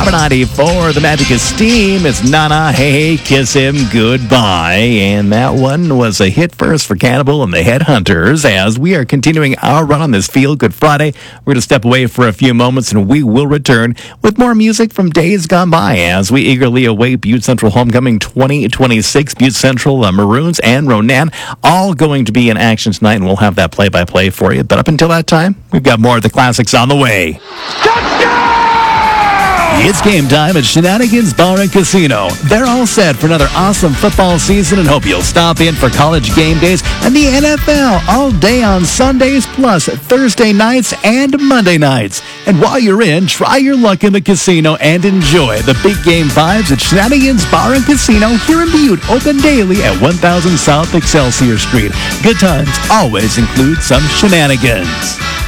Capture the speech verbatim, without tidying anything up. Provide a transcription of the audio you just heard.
Number ninety-four, The Magic of Steam. It's Nana, Hey, Kiss Him Goodbye. And that one was a hit first for Cannibal and the Headhunters. As we are continuing our run on this Feel Good Friday, we're going to step away for a few moments and we will return with more music from days gone by as we eagerly await Butte Central Homecoming twenty twenty-six. Butte Central, uh, Maroons, and Ronan all going to be in action tonight, and we'll have that play-by-play for you. But up until that time, we've got more of the classics on the way. It's game time at Shenanigans Bar and Casino. They're all set for another awesome football season and hope you'll stop in for college game days and the N F L all day on Sundays, plus Thursday nights and Monday nights. And while you're in, try your luck in the casino and enjoy the big game vibes at Shenanigans Bar and Casino here in Butte, open daily at one thousand South Excelsior Street. Good times always include some shenanigans.